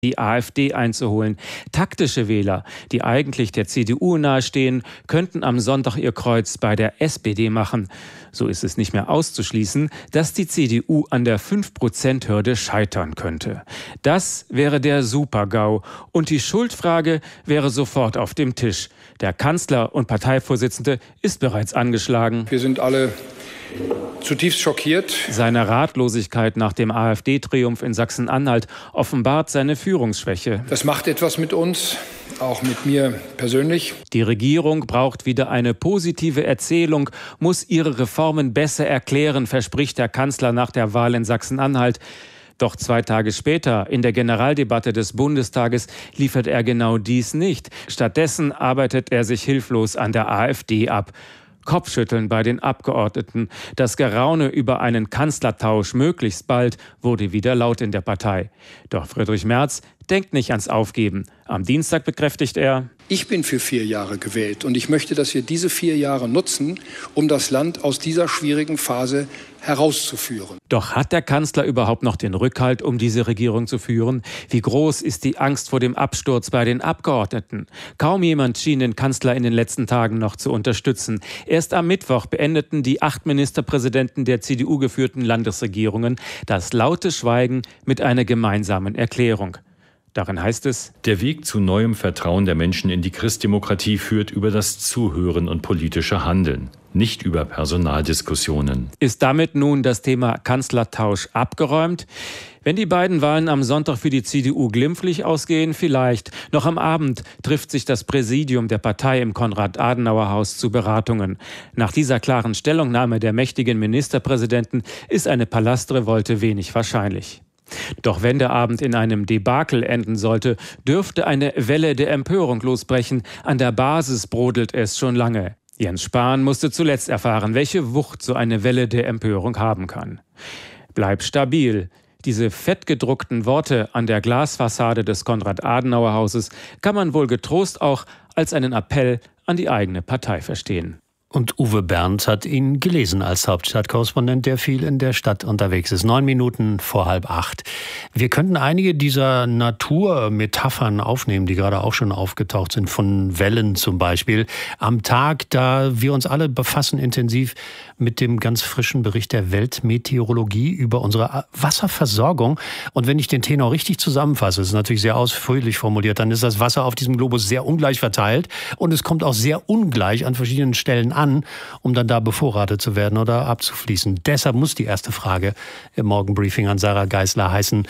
die AfD einzuholen. Taktische Wähler, die eigentlich der CDU nahestehen, könnten am Sonntag ihr Kreuz bei der SPD machen. So ist es nicht mehr auszuschließen, dass die CDU an der 5%-Hürde scheitern könnte. Das wäre der Super-GAU. Und die Schuldfrage wäre sofort auf dem Tisch. Der Kanzler und Parteivorsitzende ist bereits angeschlagen. Wir sind alle zutiefst schockiert. Seine Ratlosigkeit nach dem AfD-Triumph in Sachsen-Anhalt offenbart seine Führungsschwäche. Das macht etwas mit uns, auch mit mir persönlich. Die Regierung braucht wieder eine positive Erzählung, muss ihre Reformen besser erklären, verspricht der Kanzler nach der Wahl in Sachsen-Anhalt. Doch 2 Tage später, in der Generaldebatte des Bundestages, liefert er genau dies nicht. Stattdessen arbeitet er sich hilflos an der AfD ab. Kopfschütteln bei den Abgeordneten. Das Geraune über einen Kanzlertausch möglichst bald wurde wieder laut in der Partei. Doch Friedrich Merz denkt nicht ans Aufgeben. Am Dienstag bekräftigt er: Ich bin für 4 Jahre gewählt und ich möchte, dass wir diese 4 Jahre nutzen, um das Land aus dieser schwierigen Phase herauszuführen. Doch hat der Kanzler überhaupt noch den Rückhalt, um diese Regierung zu führen? Wie groß ist die Angst vor dem Absturz bei den Abgeordneten? Kaum jemand schien den Kanzler in den letzten Tagen noch zu unterstützen. Erst am Mittwoch beendeten die 8 Ministerpräsidenten der CDU-geführten Landesregierungen das laute Schweigen mit einer gemeinsamen Erklärung. Darin heißt es: Der Weg zu neuem Vertrauen der Menschen in die Christdemokratie führt über das Zuhören und politische Handeln, nicht über Personaldiskussionen. Ist damit nun das Thema Kanzlertausch abgeräumt? Wenn die beiden Wahlen am Sonntag für die CDU glimpflich ausgehen, vielleicht. Noch am Abend trifft sich das Präsidium der Partei im Konrad-Adenauer-Haus zu Beratungen. Nach dieser klaren Stellungnahme der mächtigen Ministerpräsidenten ist eine Palastrevolte wenig wahrscheinlich. Doch wenn der Abend in einem Debakel enden sollte, dürfte eine Welle der Empörung losbrechen. An der Basis brodelt es schon lange. Jens Spahn musste zuletzt erfahren, welche Wucht so eine Welle der Empörung haben kann. Bleib stabil. Diese fettgedruckten Worte an der Glasfassade des Konrad-Adenauer-Hauses kann man wohl getrost auch als einen Appell an die eigene Partei verstehen. Und Uwe Bernd hat ihn gelesen als Hauptstadtkorrespondent, der viel in der Stadt unterwegs ist. 9 Minuten vor 7:30. Wir könnten einige dieser Naturmetaphern aufnehmen, die gerade auch schon aufgetaucht sind, von Wellen zum Beispiel. Am Tag, da wir uns alle befassen intensiv mit dem ganz frischen Bericht der Weltmeteorologie über unsere Wasserversorgung. Und wenn ich den Tenor richtig zusammenfasse, ist natürlich sehr ausführlich formuliert, dann ist das Wasser auf diesem Globus sehr ungleich verteilt und es kommt auch sehr ungleich an verschiedenen Stellen an, um dann da bevorratet zu werden oder abzufließen. Deshalb muss die erste Frage im Morgenbriefing an Sarah Geisler heißen: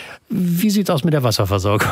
Wie sieht's aus mit der Wasserversorgung?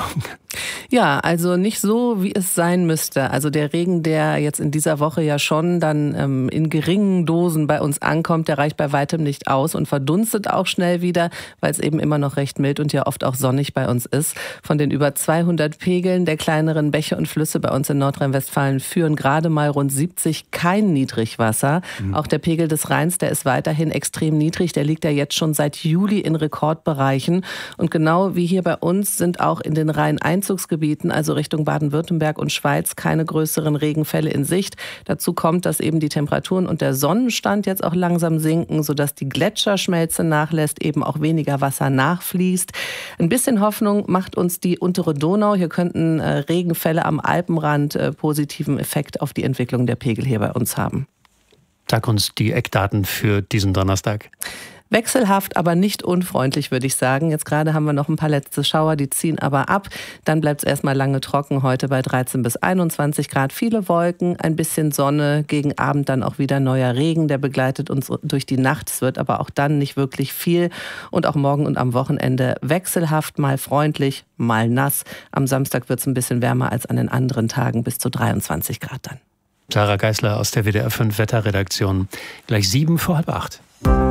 Ja, also nicht so, wie es sein müsste. Also der Regen, der jetzt in dieser Woche ja schon dann in geringen Dosen bei uns ankommt, der reicht bei weitem nicht aus und verdunstet auch schnell wieder, weil es eben immer noch recht mild und ja oft auch sonnig bei uns ist. Von den über 200 Pegeln der kleineren Bäche und Flüsse bei uns in Nordrhein-Westfalen führen gerade mal rund 70 kein Niedrigwasser. Auch der Pegel des Rheins, der ist weiterhin extrem niedrig. Der liegt ja jetzt schon seit Juli in Rekordbereichen. Und genau wie hier bei uns sind auch in den Rhein-Einzugsgebieten, also Richtung Baden-Württemberg und Schweiz, keine größeren Regenfälle in Sicht. Dazu kommt, dass eben die Temperaturen und der Sonnenstand jetzt auch langsam sinken, sodass die Gletscherschmelze nachlässt, eben auch weniger Wasser nachfließt. Ein bisschen Hoffnung macht uns die untere Donau. Hier könnten Regenfälle am Alpenrand positiven Effekt auf die Entwicklung der Pegel hier bei uns haben. Sag uns die Eckdaten für diesen Donnerstag. Wechselhaft, aber nicht unfreundlich, würde ich sagen. Jetzt gerade haben wir noch ein paar letzte Schauer, die ziehen aber ab. Dann bleibt es erstmal lange trocken, heute bei 13 bis 21 Grad. Viele Wolken, ein bisschen Sonne, gegen Abend dann auch wieder neuer Regen. Der begleitet uns durch die Nacht. Es wird aber auch dann nicht wirklich viel. Und auch morgen und am Wochenende wechselhaft, mal freundlich, mal nass. Am Samstag wird es ein bisschen wärmer als an den anderen Tagen, bis zu 23 Grad dann. Sarah Geisler aus der WDR 5 Wetterredaktion. Gleich 7:45.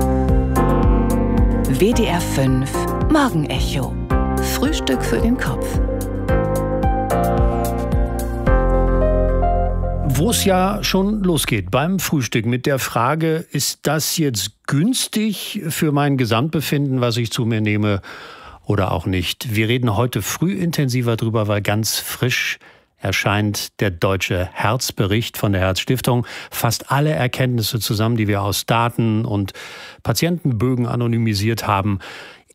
WDR 5 Morgenecho. Frühstück für den Kopf. Wo es ja schon losgeht beim Frühstück mit der Frage, ist das jetzt günstig für mein Gesamtbefinden, was ich zu mir nehme oder auch nicht? Wir reden heute früh intensiver drüber, weil ganz frisch erscheint der Deutsche Herzbericht von der Herzstiftung. Fasst alle Erkenntnisse zusammen, die wir aus Daten und Patientenbögen anonymisiert haben.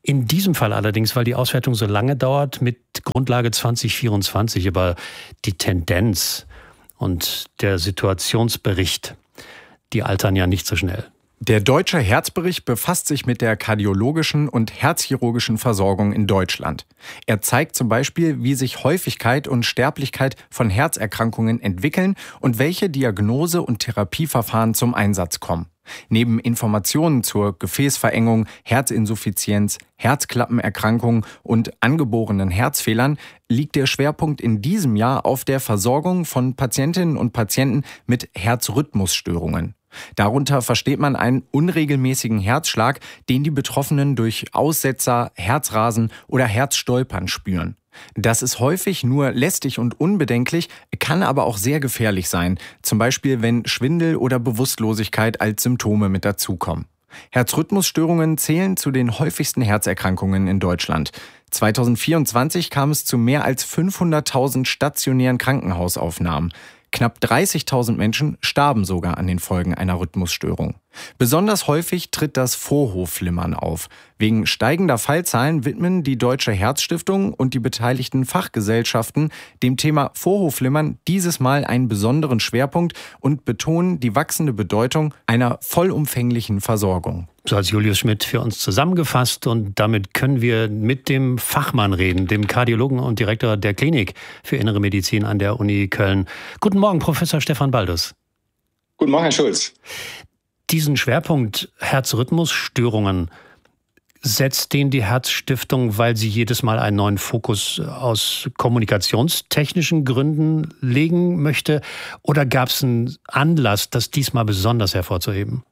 In diesem Fall allerdings, weil die Auswertung so lange dauert, mit Grundlage 2024, aber die Tendenz und der Situationsbericht, die altern ja nicht so schnell. Der Deutsche Herzbericht befasst sich mit der kardiologischen und herzchirurgischen Versorgung in Deutschland. Er zeigt zum Beispiel, wie sich Häufigkeit und Sterblichkeit von Herzerkrankungen entwickeln und welche Diagnose- und Therapieverfahren zum Einsatz kommen. Neben Informationen zur Gefäßverengung, Herzinsuffizienz, Herzklappenerkrankungen und angeborenen Herzfehlern liegt der Schwerpunkt in diesem Jahr auf der Versorgung von Patientinnen und Patienten mit Herzrhythmusstörungen. Darunter versteht man einen unregelmäßigen Herzschlag, den die Betroffenen durch Aussetzer, Herzrasen oder Herzstolpern spüren. Das ist häufig nur lästig und unbedenklich, kann aber auch sehr gefährlich sein, zum Beispiel wenn Schwindel oder Bewusstlosigkeit als Symptome mit dazukommen. Herzrhythmusstörungen zählen zu den häufigsten Herzerkrankungen in Deutschland. 2024 kam es zu mehr als 500.000 stationären Krankenhausaufnahmen. Knapp 30.000 Menschen starben sogar an den Folgen einer Rhythmusstörung. Besonders häufig tritt das Vorhofflimmern auf. Wegen steigender Fallzahlen widmen die Deutsche Herzstiftung und die beteiligten Fachgesellschaften dem Thema Vorhofflimmern dieses Mal einen besonderen Schwerpunkt und betonen die wachsende Bedeutung einer vollumfänglichen Versorgung. So hat Julius Schmidt für uns zusammengefasst und damit können wir mit dem Fachmann reden, dem Kardiologen und Direktor der Klinik für Innere Medizin an der Uni Köln. Guten Morgen, Professor Stefan Baldus. Guten Morgen, Herr Schulz. Diesen Schwerpunkt Herzrhythmusstörungen, setzt den die Herzstiftung, weil sie jedes Mal einen neuen Fokus aus kommunikationstechnischen Gründen legen möchte? Oder gab es einen Anlass, das diesmal besonders hervorzuheben?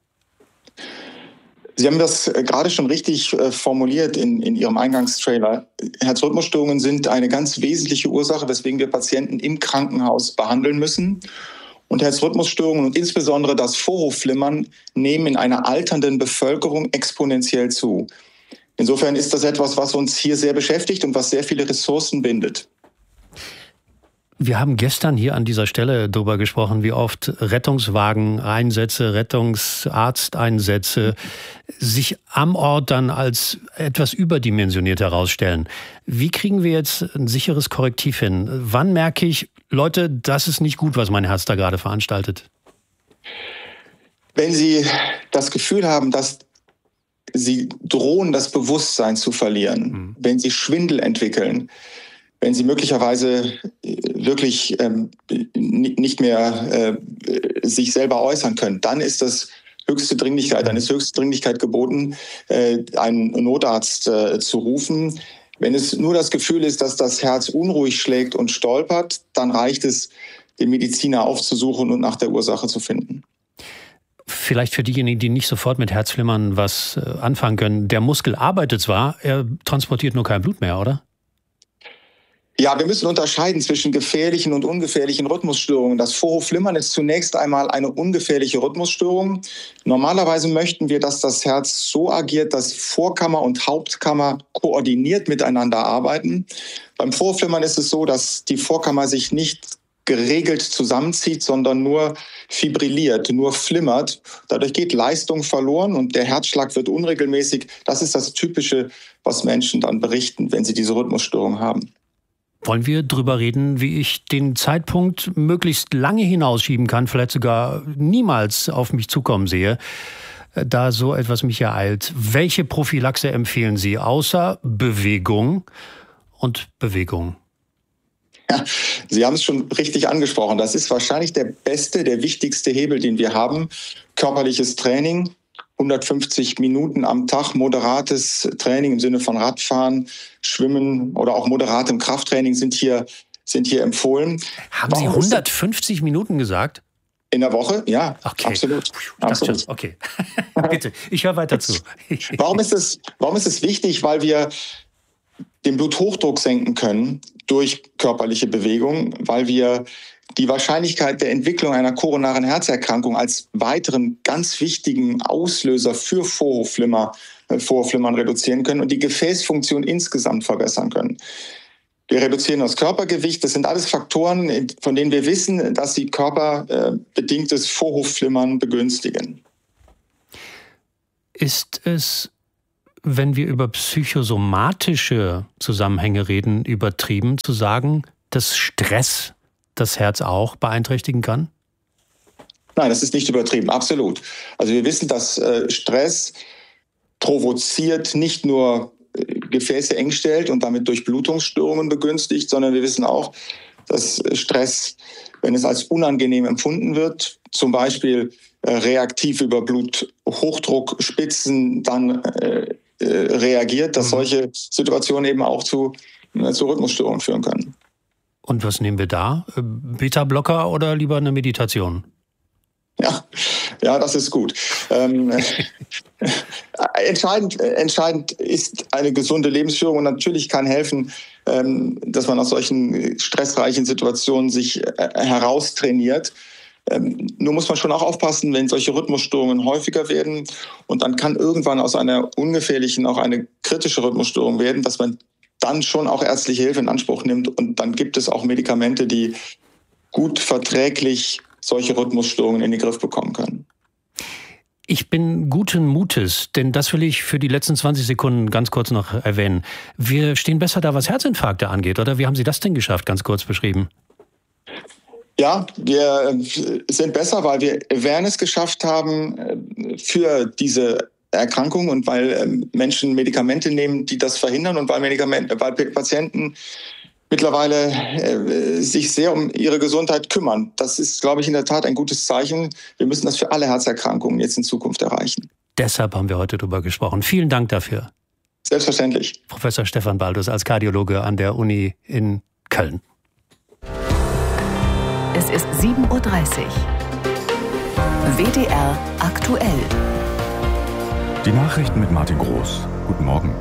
Sie haben das gerade schon richtig formuliert in Ihrem Eingangstrailer. Herzrhythmusstörungen sind eine ganz wesentliche Ursache, weswegen wir Patienten im Krankenhaus behandeln müssen. Und Herzrhythmusstörungen und insbesondere das Vorhofflimmern nehmen in einer alternden Bevölkerung exponentiell zu. Insofern ist das etwas, was uns hier sehr beschäftigt und was sehr viele Ressourcen bindet. Wir haben gestern hier an dieser Stelle darüber gesprochen, wie oft Rettungswagen-Einsätze, Rettungsarzteinsätze sich am Ort dann als etwas überdimensioniert herausstellen. Wie kriegen wir jetzt ein sicheres Korrektiv hin? Wann merke ich, Leute, das ist nicht gut, was mein Herz da gerade veranstaltet? Wenn Sie das Gefühl haben, dass Sie drohen, das Bewusstsein zu verlieren, wenn Sie Schwindel entwickeln, wenn Sie möglicherweise wirklich nicht mehr sich selber äußern können, dann ist das höchste Dringlichkeit, dann ist höchste Dringlichkeit geboten, einen Notarzt zu rufen. Wenn es nur das Gefühl ist, dass das Herz unruhig schlägt und stolpert, dann reicht es, den Mediziner aufzusuchen und nach der Ursache zu finden. Vielleicht für diejenigen, die nicht sofort mit Herzflimmern was anfangen können. Der Muskel arbeitet zwar, er transportiert nur kein Blut mehr, oder? Ja, wir müssen unterscheiden zwischen gefährlichen und ungefährlichen Rhythmusstörungen. Das Vorhofflimmern ist zunächst einmal eine ungefährliche Rhythmusstörung. Normalerweise möchten wir, dass das Herz so agiert, dass Vorkammer und Hauptkammer koordiniert miteinander arbeiten. Beim Vorhofflimmern ist es so, dass die Vorkammer sich nicht geregelt zusammenzieht, sondern nur fibrilliert, nur flimmert. Dadurch geht Leistung verloren und der Herzschlag wird unregelmäßig. Das ist das Typische, was Menschen dann berichten, wenn sie diese Rhythmusstörung haben. Wollen wir drüber reden, wie ich den Zeitpunkt möglichst lange hinausschieben kann, vielleicht sogar niemals auf mich zukommen sehe, da so etwas mich ereilt? Welche Prophylaxe empfehlen Sie außer Bewegung und Bewegung? Ja, Sie haben es schon richtig angesprochen. Das ist wahrscheinlich der beste, der wichtigste Hebel, den wir haben. Körperliches Training, 150 Minuten am Tag, moderates Training im Sinne von Radfahren, Schwimmen oder auch moderatem Krafttraining sind hier empfohlen. Haben Sie 150 Minuten gesagt? In der Woche? Ja, okay. Absolut. Okay, bitte, ich höre weiter zu. Warum ist es wichtig? Weil wir den Bluthochdruck senken können durch körperliche Bewegung, weil wir die Wahrscheinlichkeit der Entwicklung einer koronaren Herzerkrankung als weiteren ganz wichtigen Auslöser für Vorhofflimmern reduzieren können und die Gefäßfunktion insgesamt verbessern können. Wir reduzieren das Körpergewicht. Das sind alles Faktoren, von denen wir wissen, dass sie körperbedingtes Vorhofflimmern begünstigen. Ist es wenn wir über psychosomatische Zusammenhänge reden, übertrieben zu sagen, dass Stress das Herz auch beeinträchtigen kann? Nein, das ist nicht übertrieben, absolut. Also wir wissen, dass Stress provoziert, nicht nur Gefäße eng stellt und damit Durchblutungsstörungen begünstigt, sondern wir wissen auch, dass Stress, wenn es als unangenehm empfunden wird, zum Beispiel reaktiv über Bluthochdruckspitzen dann reagiert, dass solche Situationen eben auch zu Rhythmusstörungen führen können. Und was nehmen wir da? Beta-Blocker oder lieber eine Meditation? Ja, das ist gut. Entscheidend ist eine gesunde Lebensführung und natürlich kann helfen, dass man aus solchen stressreichen Situationen sich heraustrainiert. Nur muss man schon auch aufpassen, wenn solche Rhythmusstörungen häufiger werden und dann kann irgendwann aus einer ungefährlichen auch eine kritische Rhythmusstörung werden, dass man dann schon auch ärztliche Hilfe in Anspruch nimmt und dann gibt es auch Medikamente, die gut verträglich solche Rhythmusstörungen in den Griff bekommen können. Ich bin guten Mutes, denn das will ich für die letzten 20 Sekunden ganz kurz noch erwähnen. Wir stehen besser da, was Herzinfarkte angeht, oder? Wie haben Sie das denn geschafft, ganz kurz beschrieben? Ja, wir sind besser, weil wir Awareness geschafft haben für diese Erkrankung und weil Menschen Medikamente nehmen, die das verhindern und weil Patienten mittlerweile sich sehr um ihre Gesundheit kümmern. Das ist, glaube ich, in der Tat ein gutes Zeichen. Wir müssen das für alle Herzerkrankungen jetzt in Zukunft erreichen. Deshalb haben wir heute darüber gesprochen. Vielen Dank dafür. Selbstverständlich. Professor Stefan Baldus als Kardiologe an der Uni in Köln. Es ist 7:30 Uhr. WDR aktuell. Die Nachrichten mit Martin Groß. Guten Morgen.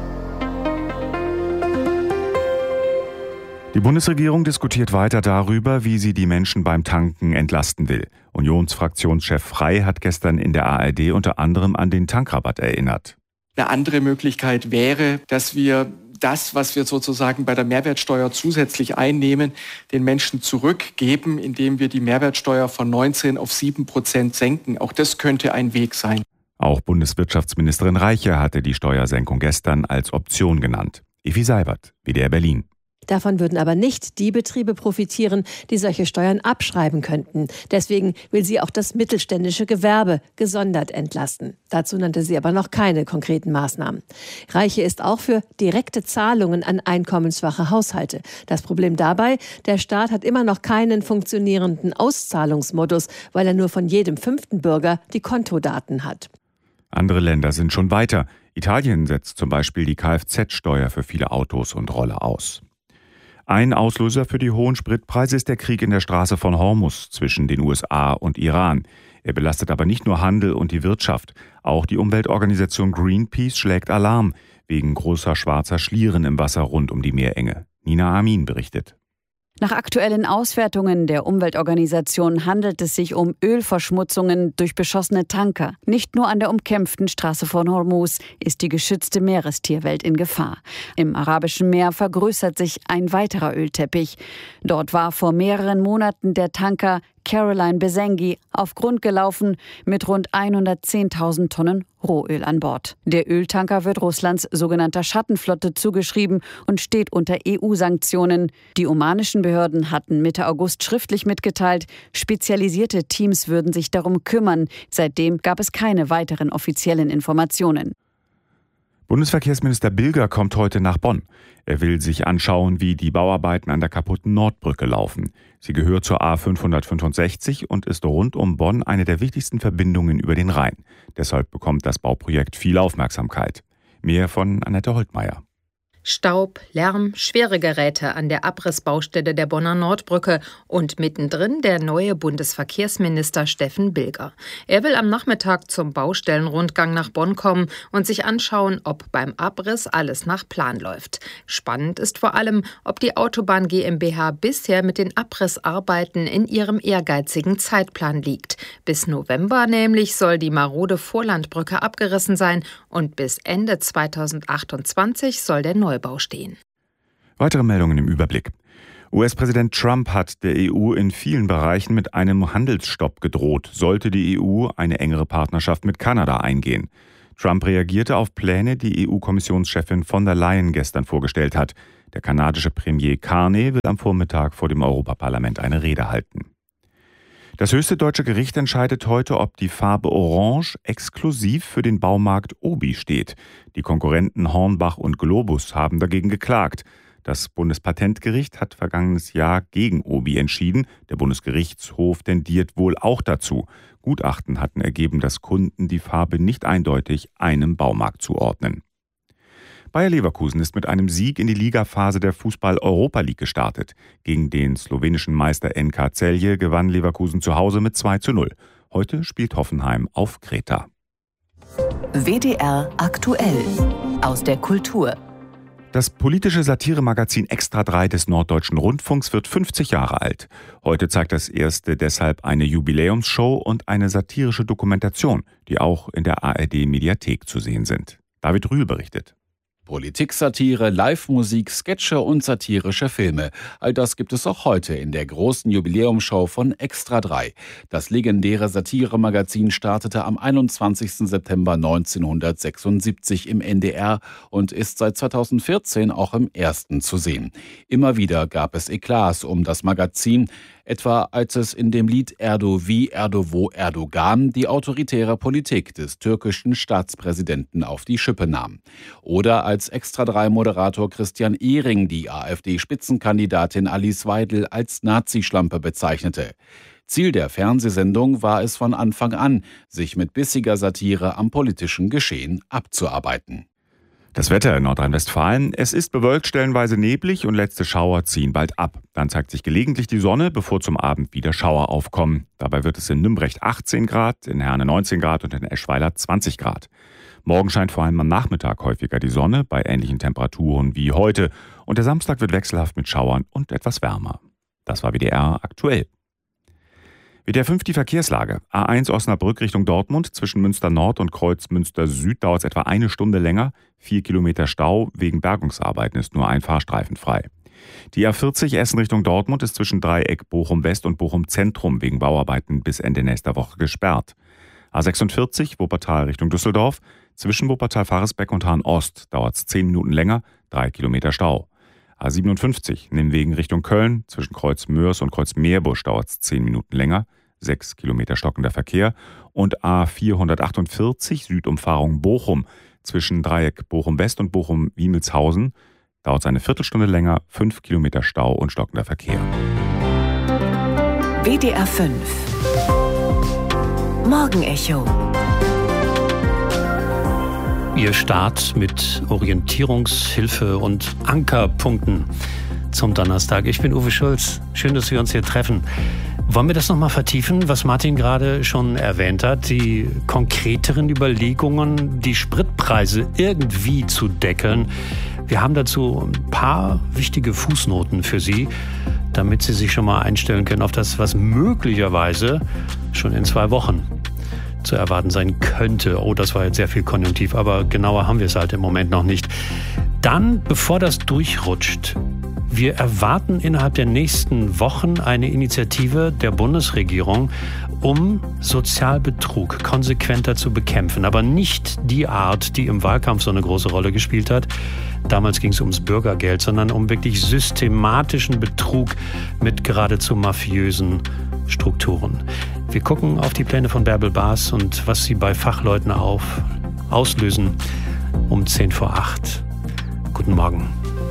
Die Bundesregierung diskutiert weiter darüber, wie sie die Menschen beim Tanken entlasten will. Unionsfraktionschef Frey hat gestern in der ARD unter anderem an den Tankrabatt erinnert. Eine andere Möglichkeit wäre, dass wir das, was wir sozusagen bei der Mehrwertsteuer zusätzlich einnehmen, den Menschen zurückgeben, indem wir die Mehrwertsteuer von 19 auf 7% senken. Auch das könnte ein Weg sein. Auch Bundeswirtschaftsministerin Reiche hatte die Steuersenkung gestern als Option genannt. Evi Seibert, WDR Berlin. Davon würden aber nicht die Betriebe profitieren, die solche Steuern abschreiben könnten. Deswegen will sie auch das mittelständische Gewerbe gesondert entlasten. Dazu nannte sie aber noch keine konkreten Maßnahmen. Reiche ist auch für direkte Zahlungen an einkommensschwache Haushalte. Das Problem dabei, der Staat hat immer noch keinen funktionierenden Auszahlungsmodus, weil er nur von jedem 5. Bürger die Kontodaten hat. Andere Länder sind schon weiter. Italien setzt zum Beispiel die Kfz-Steuer für viele Autos und Roller aus. Ein Auslöser für die hohen Spritpreise ist der Krieg in der Straße von Hormuz zwischen den USA und Iran. Er belastet aber nicht nur Handel und die Wirtschaft. Auch die Umweltorganisation Greenpeace schlägt Alarm wegen großer schwarzer Schlieren im Wasser rund um die Meerenge. Nina Amin berichtet. Nach aktuellen Auswertungen der Umweltorganisation handelt es sich um Ölverschmutzungen durch beschossene Tanker. Nicht nur an der umkämpften Straße von Hormuz ist die geschützte Meerestierwelt in Gefahr. Im Arabischen Meer vergrößert sich ein weiterer Ölteppich. Dort war vor mehreren Monaten der Tanker Caroline Besengi auf Grund gelaufen mit rund 110.000 Tonnen Rohöl an Bord. Der Öltanker wird Russlands sogenannter Schattenflotte zugeschrieben und steht unter EU-Sanktionen. Die omanischen Behörden hatten Mitte August schriftlich mitgeteilt, spezialisierte Teams würden sich darum kümmern. Seitdem gab es keine weiteren offiziellen Informationen. Bundesverkehrsminister Bilger kommt heute nach Bonn. Er will sich anschauen, wie die Bauarbeiten an der kaputten Nordbrücke laufen. Sie gehört zur A565 und ist rund um Bonn eine der wichtigsten Verbindungen über den Rhein. Deshalb bekommt das Bauprojekt viel Aufmerksamkeit. Mehr von Annette Holtmeier. Staub, Lärm, schwere Geräte an der Abrissbaustelle der Bonner Nordbrücke und mittendrin der neue Bundesverkehrsminister Steffen Bilger. Er will am Nachmittag zum Baustellenrundgang nach Bonn kommen und sich anschauen, ob beim Abriss alles nach Plan läuft. Spannend ist vor allem, ob die Autobahn GmbH bisher mit den Abrissarbeiten in ihrem ehrgeizigen Zeitplan liegt. Bis November nämlich soll die marode Vorlandbrücke abgerissen sein und bis Ende 2028 soll der Neubau stehen. Weitere Meldungen im Überblick. US-Präsident Trump hat der EU in vielen Bereichen mit einem Handelsstopp gedroht, sollte die EU eine engere Partnerschaft mit Kanada eingehen. Trump reagierte auf Pläne, die EU-Kommissionschefin von der Leyen gestern vorgestellt hat. Der kanadische Premier Carney will am Vormittag vor dem Europaparlament eine Rede halten. Das höchste deutsche Gericht entscheidet heute, ob die Farbe Orange exklusiv für den Baumarkt Obi steht. Die Konkurrenten Hornbach und Globus haben dagegen geklagt. Das Bundespatentgericht hat vergangenes Jahr gegen Obi entschieden. Der Bundesgerichtshof tendiert wohl auch dazu. Gutachten hatten ergeben, dass Kunden die Farbe nicht eindeutig einem Baumarkt zuordnen. Bayer Leverkusen ist mit einem Sieg in die Ligaphase der Fußball-Europa League gestartet. Gegen den slowenischen Meister NK Celje gewann Leverkusen zu Hause mit 2:0. Heute spielt Hoffenheim auf Kreta. WDR aktuell aus der Kultur. Das politische Satiremagazin Extra 3 des Norddeutschen Rundfunks wird 50 Jahre alt. Heute zeigt das erste deshalb eine Jubiläumsshow und eine satirische Dokumentation, die auch in der ARD-Mediathek zu sehen sind. David Rühl berichtet. Politik-Satire, Live-Musik, Sketche und satirische Filme. All das gibt es auch heute in der großen Jubiläumsshow von Extra 3. Das legendäre Satiremagazin startete am 21. September 1976 im NDR und ist seit 2014 auch im Ersten zu sehen. Immer wieder gab es Eklats um das Magazin, etwa als es in dem Lied Erdo wie Erdowo Erdogan die autoritäre Politik des türkischen Staatspräsidenten auf die Schippe nahm. Oder als Extra-3-Moderator Christian Ehring die AfD-Spitzenkandidatin Alice Weidel als Nazischlampe bezeichnete. Ziel der Fernsehsendung war es von Anfang an, sich mit bissiger Satire am politischen Geschehen abzuarbeiten. Das Wetter in Nordrhein-Westfalen. Es ist bewölkt, stellenweise neblig und letzte Schauer ziehen bald ab. Dann zeigt sich gelegentlich die Sonne, bevor zum Abend wieder Schauer aufkommen. Dabei wird es in Nümbrecht 18 Grad, in Herne 19 Grad und in Eschweiler 20 Grad. Morgen scheint vor allem am Nachmittag häufiger die Sonne, bei ähnlichen Temperaturen wie heute. Und der Samstag wird wechselhaft mit Schauern und etwas wärmer. Das war WDR aktuell. WDR 5 die Verkehrslage. A1 Osnabrück Richtung Dortmund. Zwischen Münster Nord und Kreuz Münster Süd dauert es etwa eine Stunde länger. 4 Kilometer Stau. Wegen Bergungsarbeiten ist nur ein Fahrstreifen frei. Die A40 Essen Richtung Dortmund ist zwischen Dreieck Bochum West und Bochum Zentrum wegen Bauarbeiten bis Ende nächster Woche gesperrt. A46 Wuppertal Richtung Düsseldorf. Zwischen Wuppertal-Faresbeck und Hahn Ost dauert es 10 Minuten länger. 3 Kilometer Stau. A57 Nimwegen Richtung Köln, zwischen Kreuz Mörs und Kreuz Meerbusch dauert es 10 Minuten länger, 6 Kilometer stockender Verkehr. Und A448 Südumfahrung Bochum, zwischen Dreieck Bochum West und Bochum Wiemelshausen dauert es eine Viertelstunde länger, 5 Kilometer Stau und stockender Verkehr. WDR 5 Morgenecho. Ihr Start mit Orientierungshilfe und Ankerpunkten zum Donnerstag. Ich bin Uwe Schulz. Schön, dass wir uns hier treffen. Wollen wir das nochmal vertiefen, was Martin gerade schon erwähnt hat? Die konkreteren Überlegungen, die Spritpreise irgendwie zu deckeln. Wir haben dazu ein paar wichtige Fußnoten für Sie, damit Sie sich schon mal einstellen können auf das, was möglicherweise schon in 2 Wochen zu erwarten sein könnte. Oh, das war jetzt sehr viel Konjunktiv, aber genauer haben wir es halt im Moment noch nicht. Dann, bevor das durchrutscht, wir erwarten innerhalb der nächsten Wochen eine Initiative der Bundesregierung, um Sozialbetrug konsequenter zu bekämpfen. Aber nicht die Art, die im Wahlkampf so eine große Rolle gespielt hat. Damals ging es ums Bürgergeld, sondern um wirklich systematischen Betrug mit geradezu mafiösen Strukturen. Wir gucken auf die Pläne von Bärbel Baas und was sie bei Fachleuten auslösen um 7:50. Guten Morgen.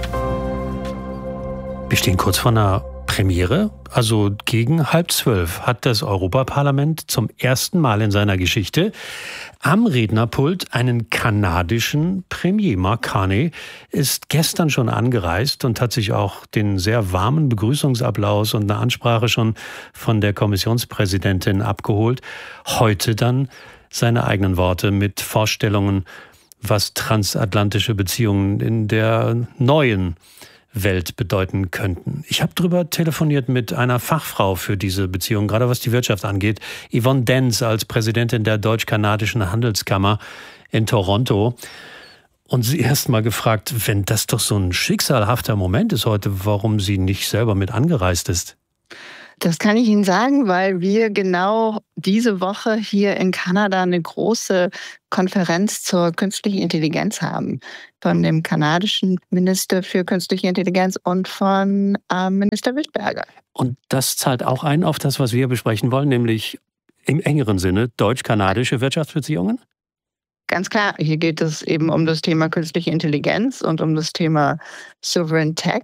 Wir stehen kurz vor einer Premiere. Also gegen 11:30 hat das Europaparlament zum ersten Mal in seiner Geschichte am Rednerpult einen kanadischen Premier. Mark Carney ist gestern schon angereist und hat sich auch den sehr warmen Begrüßungsapplaus und eine Ansprache schon von der Kommissionspräsidentin abgeholt. Heute dann seine eigenen Worte mit Vorstellungen, was transatlantische Beziehungen in der neuen Welt bedeuten könnten. Ich habe darüber telefoniert mit einer Fachfrau für diese Beziehung, gerade was die Wirtschaft angeht. Yvonne Denz als Präsidentin der Deutsch-Kanadischen Handelskammer in Toronto. Und sie erst mal gefragt, wenn das doch so ein schicksalhafter Moment ist heute, warum sie nicht selber mit angereist ist. Das kann ich Ihnen sagen, weil wir genau diese Woche hier in Kanada eine große Konferenz zur künstlichen Intelligenz haben. Von dem kanadischen Minister für künstliche Intelligenz und von Minister Wildberger. Und das zahlt auch ein auf das, was wir besprechen wollen, nämlich im engeren Sinne deutsch-kanadische Wirtschaftsbeziehungen? Ganz klar, hier geht es eben um das Thema künstliche Intelligenz und um das Thema Sovereign Tech.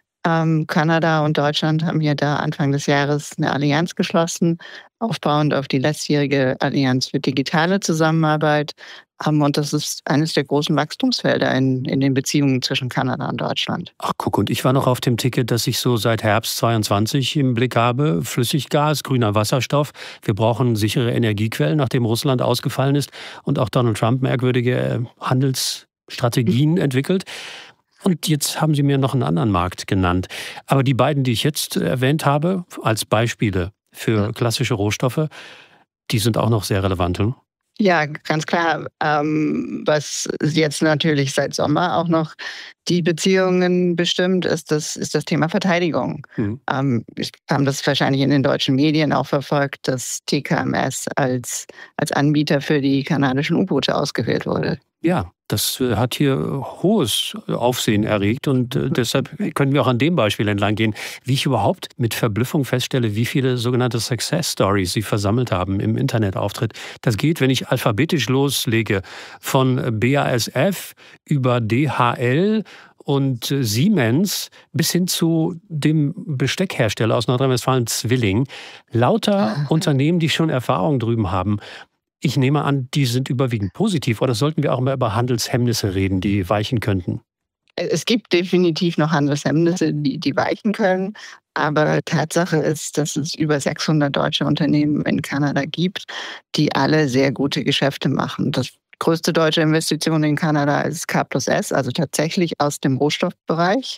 Kanada und Deutschland haben hier da Anfang des Jahres eine Allianz geschlossen, aufbauend auf die letztjährige Allianz für digitale Zusammenarbeit. Und das ist eines der großen Wachstumsfelder in den Beziehungen zwischen Kanada und Deutschland. Ach guck, und ich war noch auf dem Ticket, das ich so seit Herbst 22 im Blick habe. Flüssiggas, grüner Wasserstoff. Wir brauchen sichere Energiequellen, nachdem Russland ausgefallen ist und auch Donald Trump merkwürdige Handelsstrategien entwickelt. Und jetzt haben Sie mir noch einen anderen Markt genannt. Aber die beiden, die ich jetzt erwähnt habe, als Beispiele für klassische Rohstoffe, die sind auch noch sehr relevant. Hm? Ja, ganz klar. Was jetzt natürlich seit Sommer auch noch die Beziehungen bestimmt, ist das Thema Verteidigung. Wir haben das wahrscheinlich in den deutschen Medien auch verfolgt, dass TKMS als Anbieter für die kanadischen U-Boote ausgewählt wurde. Ja, das hat hier hohes Aufsehen erregt und deshalb können wir auch an dem Beispiel entlang gehen, wie ich überhaupt mit Verblüffung feststelle, wie viele sogenannte Success Stories Sie versammelt haben im Internetauftritt. Das geht, wenn ich alphabetisch loslege, von BASF über DHL und Siemens bis hin zu dem Besteckhersteller aus Nordrhein-Westfalen Zwilling. Lauter Unternehmen, die schon Erfahrung drüben haben. Ich nehme an, die sind überwiegend positiv. Oder sollten wir auch mal über Handelshemmnisse reden, die weichen könnten? Es gibt definitiv noch Handelshemmnisse, die weichen können. Aber Tatsache ist, dass es über 600 deutsche Unternehmen in Kanada gibt, die alle sehr gute Geschäfte machen. Das größte deutsche Investition in Kanada ist K+S, also tatsächlich aus dem Rohstoffbereich.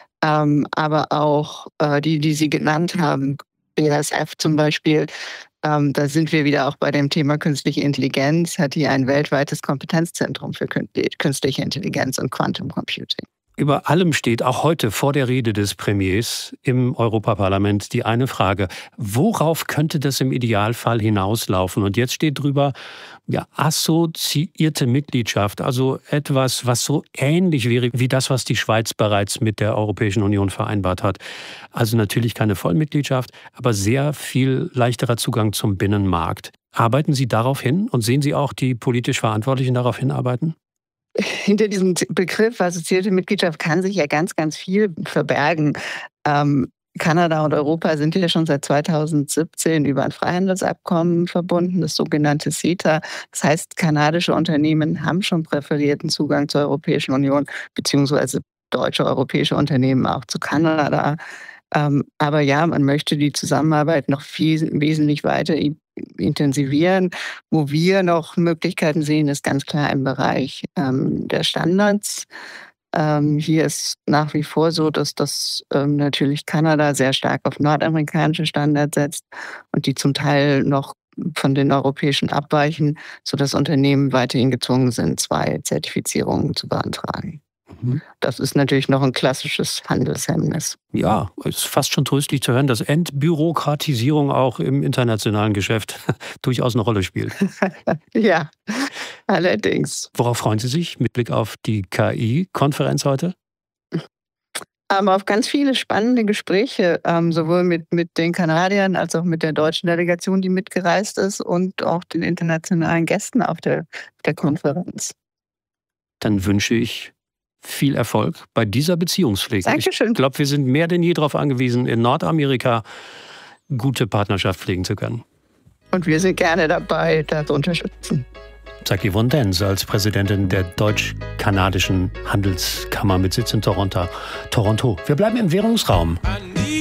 Aber auch die Sie genannt haben, BASF zum Beispiel, da sind wir wieder auch bei dem Thema künstliche Intelligenz, hat hier ein weltweites Kompetenzzentrum für künstliche Intelligenz und Quantum Computing. Über allem steht auch heute vor der Rede des Premiers im Europaparlament die eine Frage: Worauf könnte das im Idealfall hinauslaufen? Und jetzt steht drüber, ja, assoziierte Mitgliedschaft, also etwas, was so ähnlich wäre wie das, was die Schweiz bereits mit der Europäischen Union vereinbart hat. Also natürlich keine Vollmitgliedschaft, aber sehr viel leichterer Zugang zum Binnenmarkt. Arbeiten Sie darauf hin und sehen Sie auch die politisch Verantwortlichen darauf hinarbeiten? Hinter diesem Begriff assoziierte Mitgliedschaft kann sich ja ganz, ganz viel verbergen. Kanada und Europa sind ja schon seit 2017 über ein Freihandelsabkommen verbunden, das sogenannte CETA. Das heißt, kanadische Unternehmen haben schon präferierten Zugang zur Europäischen Union, beziehungsweise deutsche europäische Unternehmen auch zu Kanada. Aber ja, man möchte die Zusammenarbeit noch wesentlich weiter intensivieren. Wo wir noch Möglichkeiten sehen, ist ganz klar im Bereich der Standards. Hier ist nach wie vor so, dass das natürlich Kanada sehr stark auf nordamerikanische Standards setzt und die zum Teil noch von den europäischen abweichen, sodass Unternehmen weiterhin gezwungen sind, 2 Zertifizierungen zu beantragen. Das ist natürlich noch ein klassisches Handelshemmnis. Ja, es ist fast schon tröstlich zu hören, dass Entbürokratisierung auch im internationalen Geschäft durchaus eine Rolle spielt. Ja, allerdings. Worauf freuen Sie sich mit Blick auf die KI-Konferenz heute? Auf ganz viele spannende Gespräche, sowohl mit den Kanadiern als auch mit der deutschen Delegation, die mitgereist ist, und auch den internationalen Gästen auf der Konferenz. Dann wünsche ich viel Erfolg bei dieser Beziehungspflege. Dankeschön. Ich glaube, wir sind mehr denn je darauf angewiesen, in Nordamerika gute Partnerschaft pflegen zu können. Und wir sind gerne dabei, das zu unterstützen. Sagt Yvonne Denz als Präsidentin der deutsch-kanadischen Handelskammer mit Sitz in Toronto. Wir bleiben im Währungsraum.